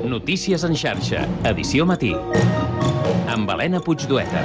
Notícies en xarxa, edició matí. Amb Helena Puigdueta.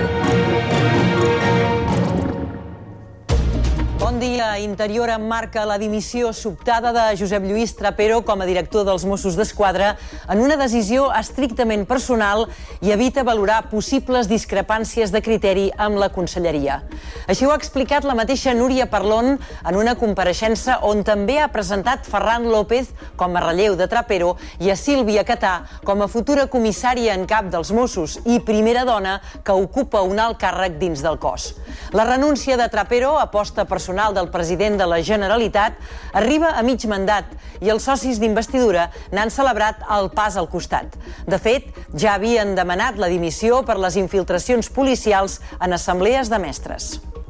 Bon dia. Interior emmarca la dimissió sobtada de Josep Lluís Trapero com a director dels Mossos d'Esquadra en una decisió estrictament personal i evita valorar possibles discrepàncies de criteri amb la conselleria. Així ho ha explicat la mateixa Núria Parlon en una compareixença on també ha presentat Ferran López com a relleu de Trapero i a Sílvia Catà com a futura comissària en cap dels Mossos i primera dona que ocupa un alt càrrec dins del cos. La renúncia de Trapero, aposta personal del president de la Generalitat, arriba a mig mandat i els socis d'investidura n'han celebrat el pas al costat. De fet, ja havien demanat la dimissió per les infiltracions policials en assemblees de mestres.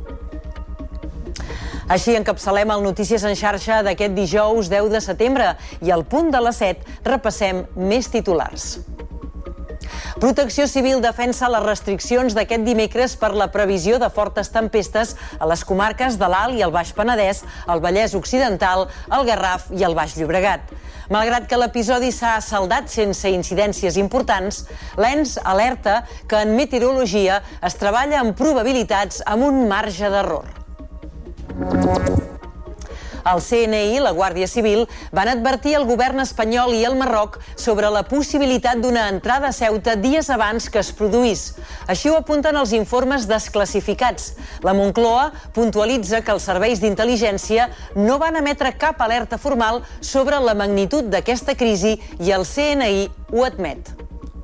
Així encapçalem el Notícies en xarxa d'aquest dijous 10 de setembre i al punt de les 7 repassem més titulars. Protecció Civil defensa les restriccions d'aquest dimecres per la previsió de fortes tempestes a les comarques de l'Alt i el Baix Penedès, el Vallès Occidental, el Garraf i el Baix Llobregat. Malgrat que l'episodi s'ha saldat sense incidències importants, l'ENS alerta que en meteorologia es treballa amb probabilitats amb un marge d'error. El CNI i la Guàrdia Civil van advertir el govern espanyol i el Marroc sobre la possibilitat d'una entrada a Ceuta dies abans que es produís. Així ho apunten els informes desclassificats. La Moncloa puntualitza que els serveis d'intel·ligència no van emetre cap alerta formal sobre la magnitud d'aquesta crisi i el CNI ho admet.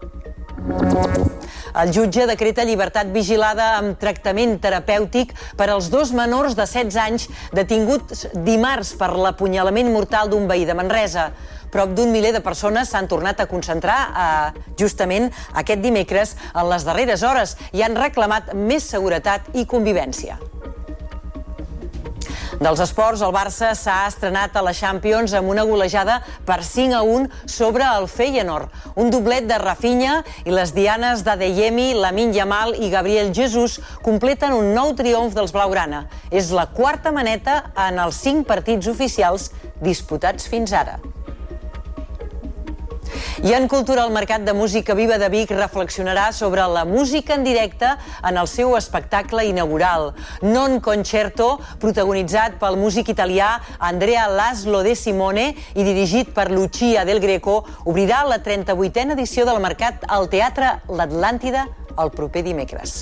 El jutge decreta llibertat vigilada amb tractament terapèutic per als dos menors de 16 anys detinguts dimarts per l'apunyalament mortal d'un veí de Manresa. Prop d'un miler de persones s'han tornat a concentrar justament aquest dimecres en les darreres hores i han reclamat més seguretat i convivència. Dels esports, el Barça s'ha estrenat a la Champions amb una golejada per 5-1 sobre el Feyenoord. Un doblet de Rafinha i les dianes d'Adeyemi, Lamine Yamal i Gabriel Jesus completen un nou triomf dels blaugrana. És la quarta maneta en els 5 partits oficials disputats fins ara. I en cultura, el Mercat de Música Viva de Vic reflexionarà sobre la música en directe en el seu espectacle inaugural. Non Concerto, protagonitzat pel músic italià Andrea Laszlo De Simone i dirigit per Lucia Del Greco, obrirà la 38a edició del Mercat al Teatre L'Atlàntida el proper dimecres.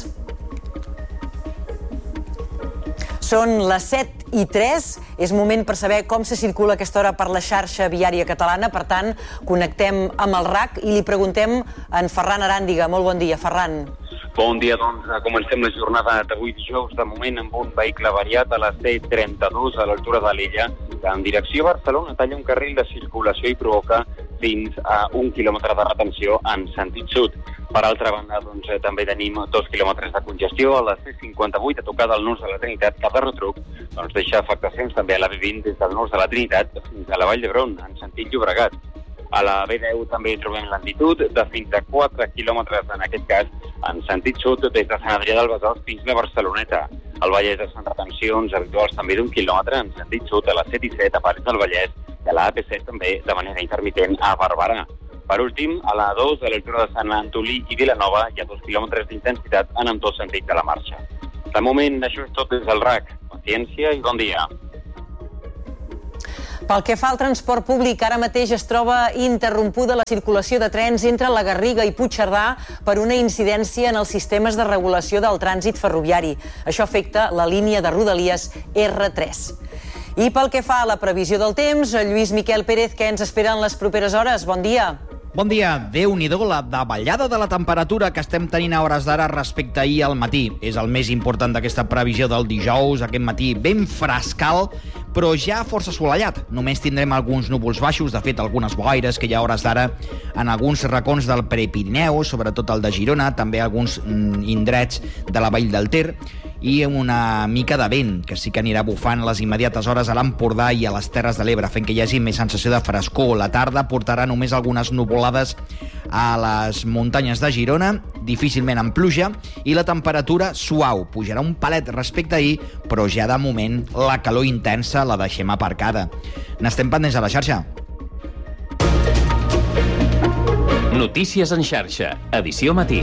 Són les 7:03, és moment per saber com se circula a aquesta hora per la xarxa viària catalana. Per tant, connectem amb el RAC i li preguntem a en Ferran Aràndiga. Molt bon dia, Ferran. Bon dia, doncs comencem la jornada d'avui dijous, de moment amb un vehicle variat a la C32 a l'altura de l'Illa, que en direcció a Barcelona talla un carril de circulació i provoca fins a 1 quilòmetre de retenció en sentit sud. Per altra banda, doncs, també tenim 2 quilòmetres de congestió a la C58 a tocar del Nus de la Trinitat cap a Retruc, doncs deixa afectacions també a la B20 des del Nus de la Trinitat fins a la Vall d'Hebron, en sentit Llobregat. A la B10 també trobem lentitud de fins a 4 quilòmetres, en aquest cas, en sentit sud, des de Sant Adrià del Besòs fins a Barceloneta. Al Vallès es fan retencions habituals també d'1 quilòmetre en sentit sud a la C17 a Parets del Vallès i a la AP7 també de manera intermitent a Barberà. Per últim, a la A2, a l'altura de Sant Antolí i Vilanova, hi ha 2 quilòmetres d'intensitat en ambdós sentits de la marxa. De moment, això és tot des del RAC. Paciència i bon dia. Pel que fa al transport públic, ara mateix es troba interrompuda la circulació de trens entre la Garriga i Puigcerdà per una incidència en els sistemes de regulació del trànsit ferroviari. Això afecta la línia de Rodalies R3. I pel que fa a la previsió del temps, Lluís Miquel Pérez, què ens espera en les properes hores? Bon dia. Bon dia. Déu-n'hi-do la davallada de la temperatura que estem tenint a hores d'ara respecte a ahir al matí. És el més important d'aquesta previsió del dijous, aquest matí ben frescal, però ja força assolellat. Només tindrem alguns núvols baixos, de fet algunes boires que hi ha a hores d'ara en alguns racons del Prepirineu, sobretot el de Girona, també alguns indrets de la Vall del Ter, i una mica de vent, que sí que anirà bufant a les immediates hores a l'Empordà i a les Terres de l'Ebre, fent que hi hagi més sensació de frescor. La tarda portarà només algunes nuvolades a les muntanyes de Girona, difícilment amb pluja, i la temperatura suau. Pujarà un palet respecte a ahir, però ja de moment la calor intensa la deixem aparcada. N'estem pendents a la xarxa. Notícies en xarxa, edició matí.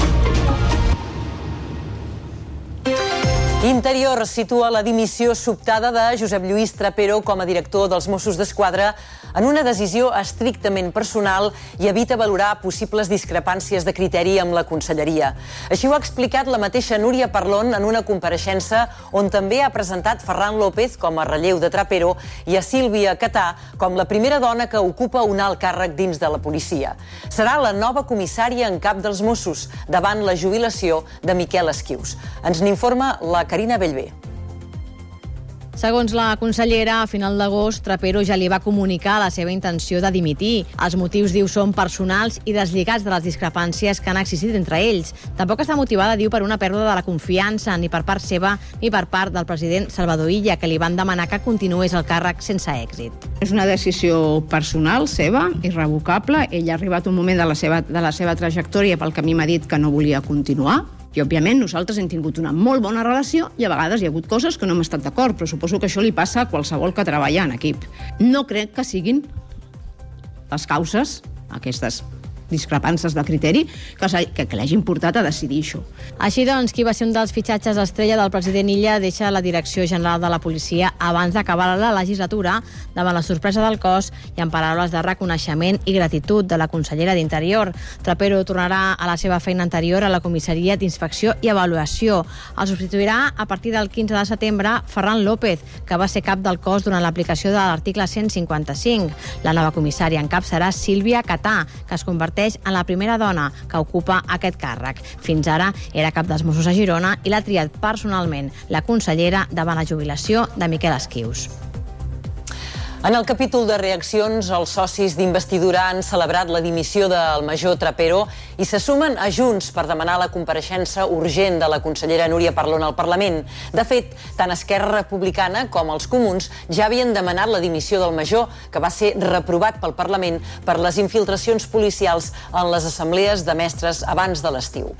Interior situa la dimissió sobtada de Josep Lluís Trapero com a director dels Mossos d'Esquadra en una decisió estrictament personal i evita valorar possibles discrepàncies de criteri amb la conselleria. Així ho ha explicat la mateixa Núria Parlon en una compareixença on també ha presentat Ferran López com a relleu de Trapero i a Sílvia Catà com la primera dona que ocupa un alt càrrec dins de la policia. Serà la nova comissària en cap dels Mossos davant la jubilació de Miquel Esquius. Ens n'informa la Carina Bellver. Segons la consellera, a final d'agost, Trapero ja li va comunicar la seva intenció de dimitir. Els motius, diu, són personals i deslligats de les discrepàncies que han existit entre ells. Tampoc està motivada, diu, per una pèrdua de la confiança ni per part seva ni per part del president Salvador Illa, que li van demanar que continués el càrrec sense èxit. És una decisió personal seva, irrevocable. Ell ha arribat un moment de la seva trajectòria pel que a mi m'ha dit que no volia continuar. I, òbviament, nosaltres hem tingut una molt bona relació i a vegades hi ha hagut coses que no hem estat d'acord, però suposo que això li passa a qualsevol que treballa en equip. No crec que siguin les causes, aquestes discrepàncies de criteri, que l'hagin portat a decidir això. Així doncs, qui va ser un dels fitxatges estrella del president Illa deixa la Direcció General de la Policia abans d'acabar la legislatura davant la sorpresa del cos i amb paraules de reconeixement i gratitud de la consellera d'Interior. Trapero tornarà a la seva feina anterior a la comissaria d'Inspecció i Avaluació. El substituirà a partir del 15 de setembre Ferran López, que va ser cap del cos durant l'aplicació de l'article 155. La nova comissària en cap serà Sílvia Catà, que es converteix en la primera dona que ocupa aquest càrrec. Fins ara era cap dels Mossos a Girona i l'ha triat personalment la consellera davant la jubilació de Miquel Esquius. En el capítol de reaccions, els socis d'investidura han celebrat la dimissió del major Trapero i se sumen a Junts per demanar la compareixença urgent de la consellera Núria Parlon al Parlament. De fet, tant Esquerra Republicana com els Comuns ja havien demanat la dimissió del major, que va ser reprovat pel Parlament per les infiltracions policials en les assemblees de mestres abans de l'estiu.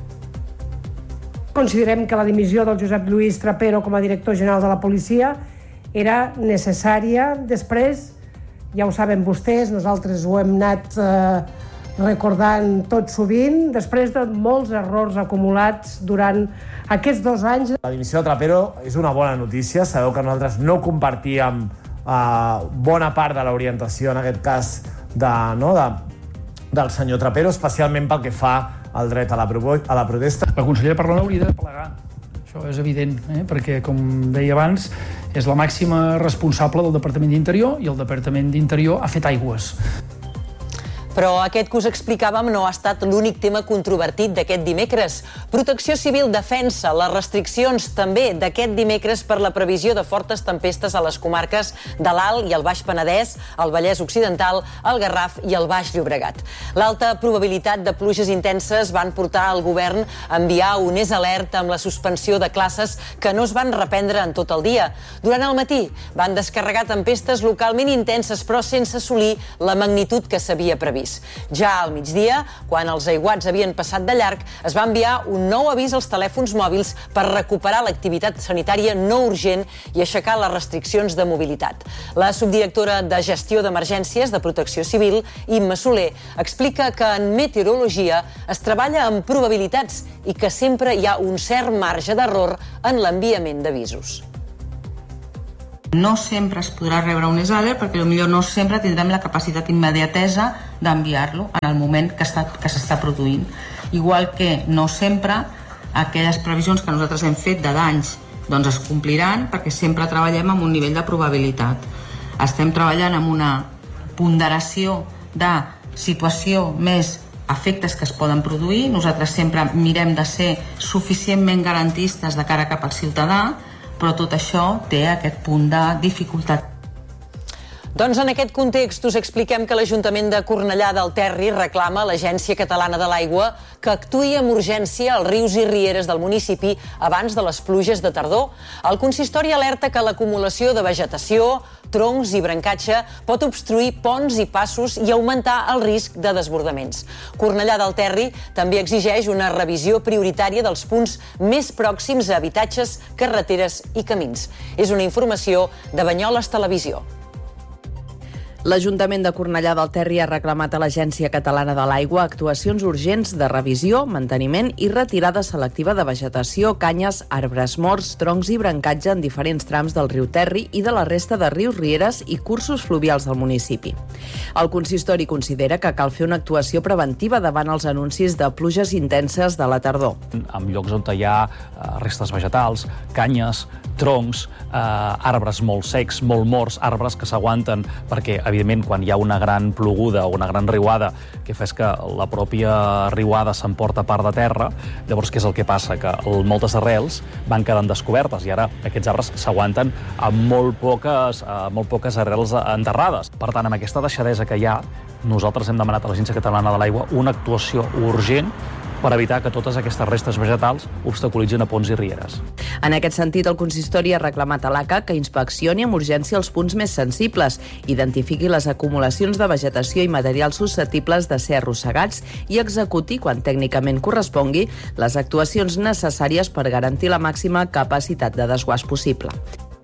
Considerem que la dimissió del Josep Lluís Trapero com a director general de la policia era necessària. Després, ja ho saben vostès, nosaltres ho hem anat recordant tot sovint, després de molts errors acumulats durant aquests 2 anys. La dimissió de Trapero és una bona notícia. Sabeu que nosaltres no compartíem bona part de l'orientació, en aquest cas, del senyor Trapero, especialment pel que fa al dret a la protesta. La consellera Parlon hauria de plegar. Això és evident, perquè, com deia abans, és la màxima responsable del Departament d'Interior i el Departament d'Interior ha fet aigües. Però aquest que us explicàvem no ha estat l'únic tema controvertit d'aquest dimecres. Protecció Civil defensa les restriccions també d'aquest dimecres per la previsió de fortes tempestes a les comarques de l'Alt i el Baix Penedès, el Vallès Occidental, el Garraf i el Baix Llobregat. L'alta probabilitat de pluges intenses van portar el govern a enviar un alerta amb la suspensió de classes que no es van reprendre en tot el dia. Durant el matí van descarregar tempestes localment intenses, però sense assolir la magnitud que s'havia previst. Ja al migdia, quan els aiguats havien passat de llarg, es va enviar un nou avís als telèfons mòbils per recuperar l'activitat sanitària no urgent i aixecar les restriccions de mobilitat. La subdirectora de Gestió d'Emergències de Protecció Civil, Imma Soler, explica que en meteorologia es treballa amb probabilitats i que sempre hi ha un cert marge d'error en l'enviament d'avisos. No sempre es podrà rebre un alert perquè potser no sempre tindrem la capacitat immediatesa d'enviar-lo en el moment que s'està produint. Igual que no sempre aquelles previsions que nosaltres hem fet de danys es compliran perquè sempre treballem amb un nivell de probabilitat. Estem treballant amb una ponderació de situació més efectes que es poden produir. Nosaltres sempre mirem de ser suficientment garantistes de cara cap al ciutadà, però tot això té aquest punt de dificultat. Doncs en aquest context us expliquem que l'Ajuntament de Cornellà del Terri reclama a l'Agència Catalana de l'Aigua que actuï amb urgència als rius i rieres del municipi abans de les pluges de tardor. El consistori alerta que l'acumulació de vegetació, troncs i brancatge pot obstruir ponts i passos i augmentar el risc de desbordaments. Cornellà del Terri també exigeix una revisió prioritària dels punts més pròxims a habitatges, carreteres i camins. És una informació de Banyoles Televisió. L'Ajuntament de Cornellà del Terri ha reclamat a l'Agència Catalana de l'Aigua actuacions urgents de revisió, manteniment i retirada selectiva de vegetació, canyes, arbres morts, troncs i brancatge en diferents trams del riu Terri i de la resta de rius, rieres i cursos fluvials del municipi. El consistori considera que cal fer una actuació preventiva davant els anuncis de pluges intenses de la tardor. En llocs on hi ha restes vegetals, canyes, troncs, arbres molt secs, molt morts, arbres que s'aguanten perquè, evidentment, quan hi ha una gran ploguda o una gran riuada que fa que la pròpia riuada s'emporta part de terra, llavors què és el que passa? Que moltes arrels van quedant descobertes i ara aquests arbres s'aguanten amb molt poques arrels enterrades. Per tant, amb aquesta deixadesa que hi ha, nosaltres hem demanat a l'Agència Catalana de l'Aigua una actuació urgent per evitar que totes aquestes restes vegetals obstaculitzin a ponts i rieres. En aquest sentit, el consistori ha reclamat a l'ACA que inspeccioni amb urgència els punts més sensibles, identifiqui les acumulacions de vegetació i materials susceptibles de ser arrossegats i executi, quan tècnicament correspongui, les actuacions necessàries per garantir la màxima capacitat de desguàs possible.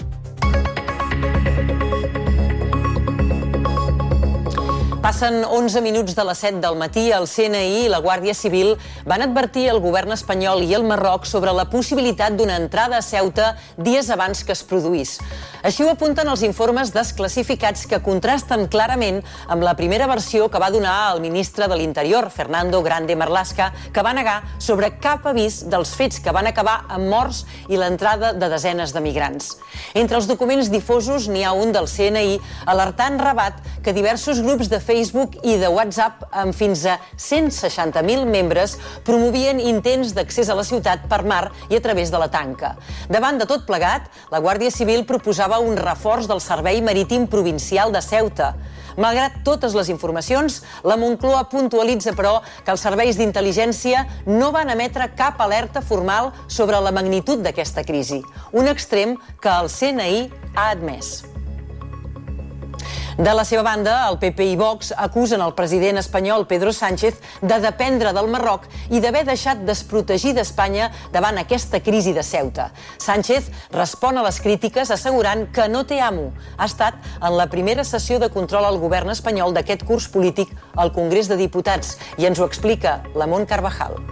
Passen 11 minuts de les 7 del matí. El CNI i la Guàrdia Civil van advertir el govern espanyol i el Marroc sobre la possibilitat d'una entrada a Ceuta dies abans que es produís. Així ho apunten els informes desclassificats que contrasten clarament amb la primera versió que va donar el ministre de l'Interior, Fernando Grande Marlaska, que va negar sobre cap avís dels fets que van acabar amb morts i l'entrada de desenes de migrants. Entre els documents difosos n'hi ha un del CNI alertant Rabat que diversos grups de Facebook i de WhatsApp amb fins a 160.000 membres promovien intents d'accés a la ciutat per mar i a través de la tanca. Davant de tot plegat, la Guàrdia Civil proposava un reforç del Servei Marítim Provincial de Ceuta. Malgrat totes les informacions, la Moncloa puntualitza, però, que els serveis d'intel·ligència no van emetre cap alerta formal sobre la magnitud d'aquesta crisi, un extrem que el CNI ha admès. De la seva banda, el PP i Vox acusen el president espanyol Pedro Sánchez de dependre del Marroc i d'haver deixat desprotegida Espanya davant aquesta crisi de Ceuta. Sánchez respon a les crítiques assegurant que no té amo. Ha estat en la primera sessió de control al govern espanyol d'aquest curs polític al Congrés de Diputats i ens ho explica Lamont Carvajal.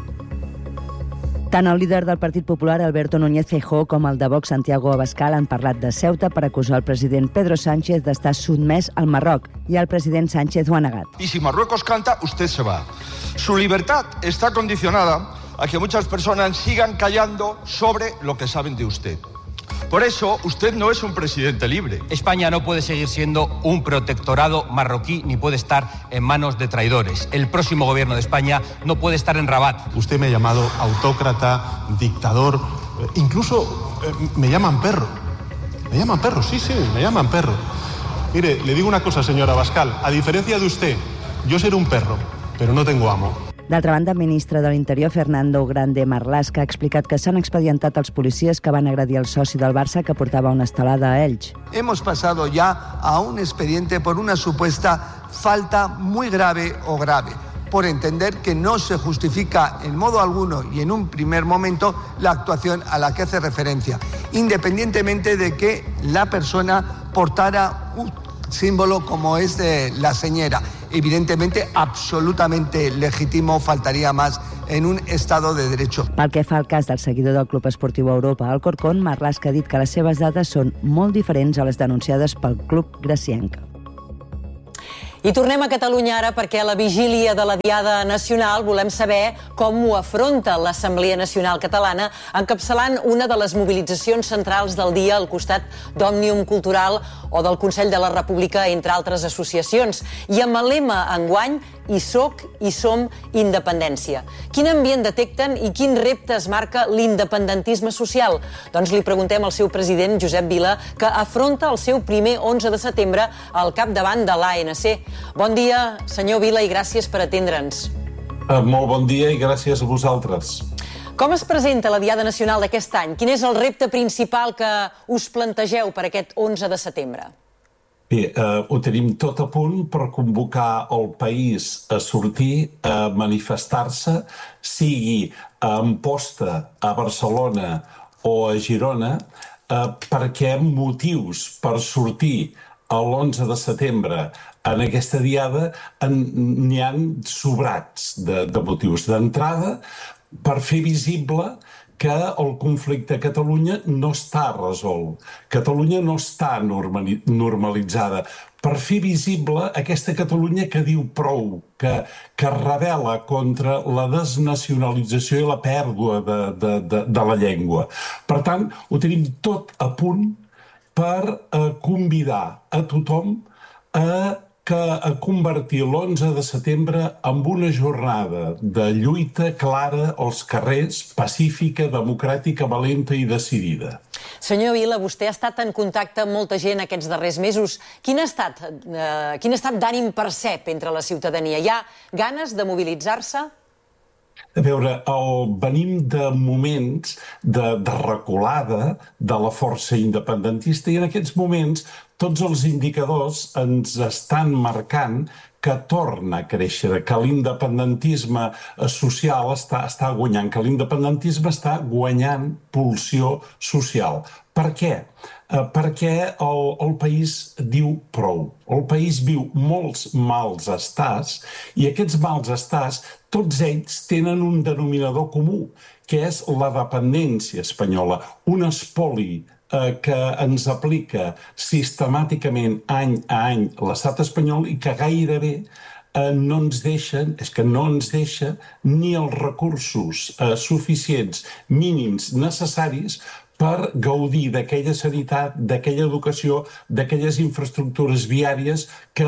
Tant el líder del Partit Popular, Alberto Núñez Feijóo, com el de Vox, Santiago Abascal, han parlat de Ceuta per acusar el president Pedro Sánchez d'estar sotmès al Marroc, i el president Sánchez ho ha negat. Y si Marruecos canta, usted se va. Su libertad está condicionada a que muchas personas sigan callando sobre lo que saben de usted. Por eso, usted no es un presidente libre. España no puede seguir siendo un protectorado marroquí ni puede estar en manos de traidores. El próximo gobierno de España no puede estar en Rabat. Usted me ha llamado autócrata, dictador, incluso me llaman perro. Me llaman perro, sí, me llaman perro. Mire, le digo una cosa, señora Abascal. A diferencia de usted, yo seré un perro, pero no tengo amo. D'altra banda, el ministre de l'Interior, Fernando Grande Marlaska, ha explicat que s'han expedientat els policies que van agredir el soci del Barça que portava una estelada a Elx. Hemos pasado ya a un expediente por una supuesta falta muy grave o grave, por entender que no se justifica en modo alguno y en un primer momento la actuación a la que hace referencia, independientemente de que la persona portara un símbolo como es de la señera. Evidentemente, absolutamente legítimo, faltaria más en un Estado de Derecho. Pel que fa al cas del seguidor del Club Esportiu Europa, Alcorcón, Marlaska ha dit que les seves dades són molt diferents a les denunciades pel club gracienc. I tornem a Catalunya ara perquè a la vigília de la Diada Nacional volem saber com ho afronta l'Assemblea Nacional Catalana encapçalant una de les mobilitzacions centrals del dia al costat d'Òmnium Cultural o del Consell de la República, entre altres associacions. I amb el lema enguany, hi soc, hi som, independència. Quin ambient detecten i quin repte es marca l'independentisme social? Doncs li preguntem al seu president, Josep Vila, que afronta el seu primer 11 de setembre al capdavant de l'ANC. Bon dia, senyor Vila, i gràcies per atendre'ns. Molt bon dia i gràcies a vosaltres. Com es presenta la Diada Nacional d'aquest any? Quin és el repte principal que us plantegeu per aquest 11 de setembre? Bé, ho tenim tot a punt per convocar el país a sortir, a manifestar-se, sigui a Amposta, a Barcelona o a Girona, perquè motius per sortir l'11 de setembre en aquesta diada n'hi ha sobrats de motius. D'entrada, per fer visible que el conflicte a Catalunya no està resolt. Catalunya no està normalitzada. Per fer visible aquesta Catalunya que diu prou, que rebel·la contra la desnacionalització i la pèrdua de la llengua. Per tant, ho tenim tot a punt per convidar a tothom a convertir l'11 de setembre en una jornada de lluita clara als carrers, pacífica, democràtica, valenta i decidida. Senyor Vila, vostè ha estat en contacte amb molta gent aquests darrers mesos. Quin estat d'ànim percep entre la ciutadania? Hi ha ganes de mobilitzar-se? A veure, venim de moments de reculada de la força independentista i en aquests moments tots els indicadors ens estan marcant que torna a créixer, que l'independentisme social està guanyant, que l'independentisme està guanyant pulsió social. Per què? Perquè el país diu prou. El país viu molts mals estats i aquests mals estats, tots ells tenen un denominador comú, que és la dependència espanyola, un espoli que ens aplica sistemàticament any a any l'estat espanyol i que gairebé no ens deixa ni els recursos suficients, mínims, necessaris per gaudir d'aquella sanitat, d'aquella educació, d'aquelles infraestructures viàries que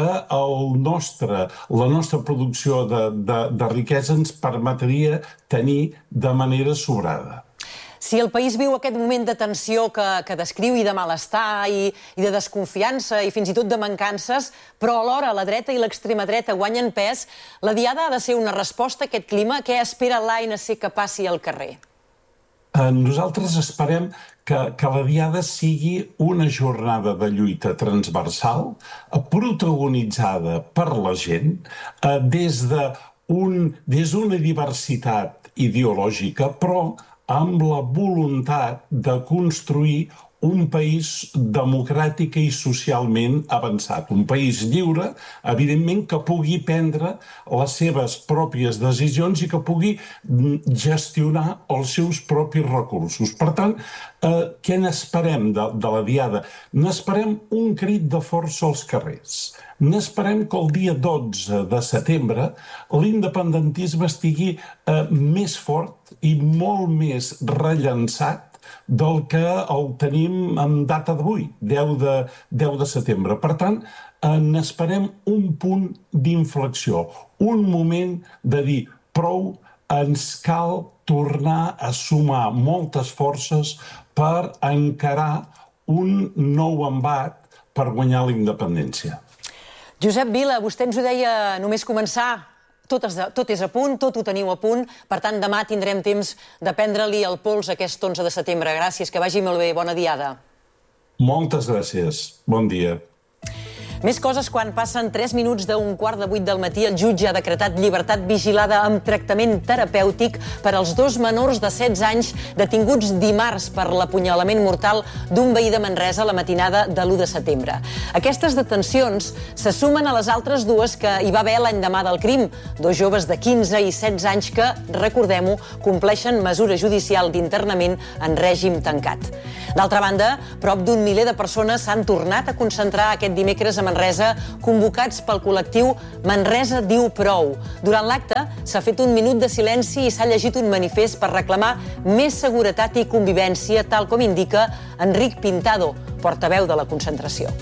la nostra producció de riquesa ens permetria tenir de manera sobrada. Si el país viu aquest moment de tensió que descriu i de malestar i de desconfiança i fins i tot de mancances, però alhora la dreta i l'extrema dreta guanyen pes, la diada ha de ser una resposta a aquest clima. Què espera l'ANC que passi al carrer? Nosaltres esperem que la diada sigui una jornada de lluita transversal, protagonitzada per la gent, des d'una diversitat ideològica, però amb la voluntat de construir un país democràtic i socialment avançat. Un país lliure, evidentment, que pugui prendre les seves pròpies decisions i que pugui gestionar els seus propis recursos. Per tant, què n'esperem de la diada? N'esperem un crit de força als carrers. N'esperem que el dia 12 de setembre l'independentisme estigui més fort i molt més rellançat del que el tenim en data d'avui, 10 de setembre. Per tant, n'esperem un punt d'inflexió, un moment de dir prou, ens cal tornar a sumar moltes forces per encarar un nou embat per guanyar la independència. Josep Vila, vostè ens ho deia només començar. Tot és a punt, tot ho teniu a punt. Per tant, demà tindrem temps de prendre-li el pols aquest 11 de setembre. Gràcies, que vagi molt bé. Bona diada. Moltes gràcies. Bon dia. Més coses quan passen 3 minuts d'un 7:15 del matí. El jutge ha decretat llibertat vigilada amb tractament terapèutic per als 2 menors de 16 anys detinguts dimarts per l'apunyalament mortal d'un veí de Manresa la matinada de l'1 de setembre. Aquestes detencions se sumen a les altres 2 que hi va haver l'endemà del crim. 2 joves de 15 i 16 anys que, recordem-ho, compleixen mesura judicial d'internament en règim tancat. D'altra banda, prop d'un miler de persones s'han tornat a concentrar aquest dimecres a Manresa, convocats pel col·lectiu Manresa diu prou. Durant l'acte s'ha fet un minut de silenci i s'ha llegit un manifest per reclamar més seguretat i convivència, tal com indica Enric Pintado, portaveu de la concentració.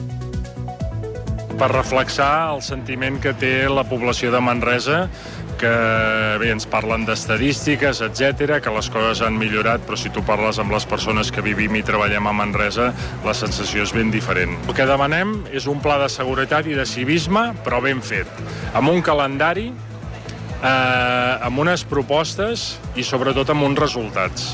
Per reflexar el sentiment que té la població de Manresa, que bé, ens parlen d'estadístiques, etc, que les coses han millorat, però si tu parles amb les persones que vivim i treballem a Manresa, la sensació és ben diferent. El que demanem és un pla de seguretat i de civisme, però ben fet, amb un calendari, amb unes propostes i sobretot amb uns resultats.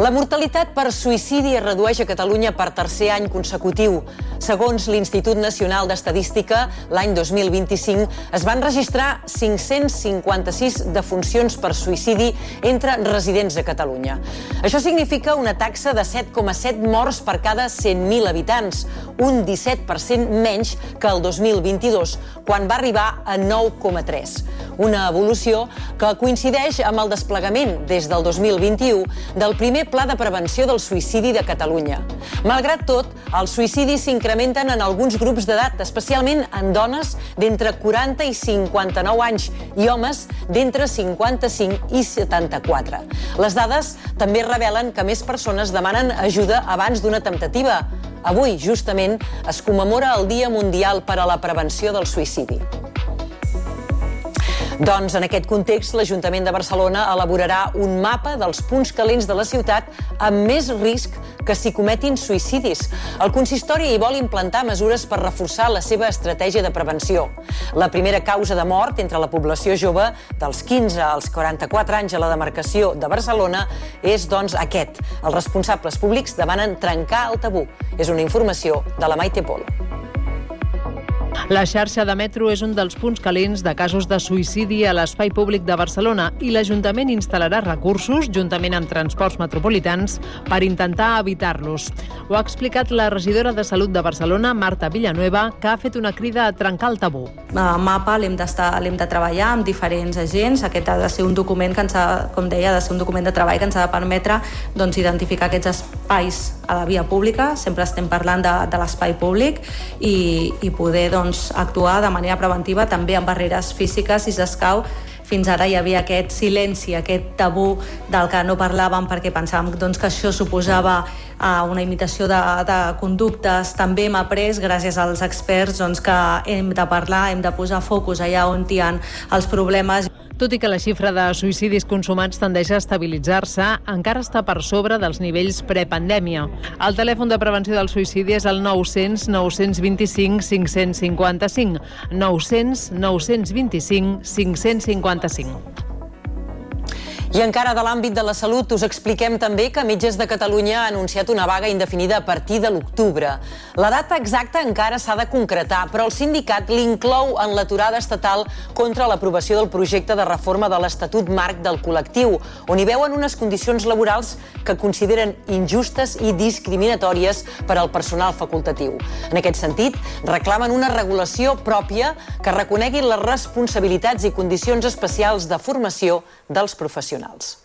La mortalitat per suïcidi es redueix a Catalunya per tercer any consecutiu. Segons l'Institut Nacional d'Estadística, l'any 2025 es van registrar 556 defuncions per suïcidi entre residents a Catalunya. Això significa una taxa de 7,7 morts per cada 100.000 habitants, un 17% menys que el 2022, quan va arribar a 9,3. Una evolució que coincideix amb el desplegament des del 2021 del primer Pla de Prevenció del Suïcidi de Catalunya. Malgrat tot, els suïcidis s'incrementen en alguns grups d'edat, especialment en dones d'entre 40 i 59 anys i homes d'entre 55 i 74. Les dades també revelen que més persones demanen ajuda abans d'una temptativa. Avui, justament, es commemora el Dia Mundial per a la Prevenció del Suïcidi. Doncs en aquest context, l'Ajuntament de Barcelona elaborarà un mapa dels punts calents de la ciutat amb més risc que s'hi cometin suïcidis. El consistori hi vol implantar mesures per reforçar la seva estratègia de prevenció. La primera causa de mort entre la població jove dels 15 als 44 anys a la demarcació de Barcelona és, doncs, aquest. Els responsables públics demanen trencar el tabú. És una informació de la Maite Polo. La xarxa de metro és un dels punts calents de casos de suïcidi a l'espai públic de Barcelona i l'Ajuntament instal·larà recursos, juntament amb transports metropolitans, per intentar evitar-los. Ho ha explicat la regidora de Salut de Barcelona, Marta Villanueva, que ha fet una crida a trencar el tabú. El mapa l'hem de treballar amb diferents agents. Aquest ha de ser un document que ens ha, com deia, ha de ser un document de treball que ens ha de permetre identificar aquests espais a la via pública. Sempre estem parlant de l'espai públic i poder actuar de manera preventiva també amb barreres físiques si s'escau. Fins ara hi havia aquest silenci, aquest tabú del que no parlàvem perquè pensàvem que això suposava una imitació de conductes. També hem après, gràcies als experts, que hem de parlar, hem de posar focus allà on hi ha els problemes. Tot i que la xifra de suïcidis consumats tendeix a estabilitzar-se, encara està per sobre dels nivells prepandèmia. El telèfon de prevenció del suïcidi és el 900 925 555. 900 925 555. I encara de l'àmbit de la salut, us expliquem també que Metges de Catalunya ha anunciat una vaga indefinida a partir de l'octubre. La data exacta encara s'ha de concretar, però el sindicat l'inclou en l'aturada estatal contra l'aprovació del projecte de reforma de l'Estatut Marc del col·lectiu, on hi veuen unes condicions laborals que consideren injustes i discriminatòries per al personal facultatiu. En aquest sentit, reclamen una regulació pròpia que reconegui les responsabilitats i condicions especials de formació dels professionals.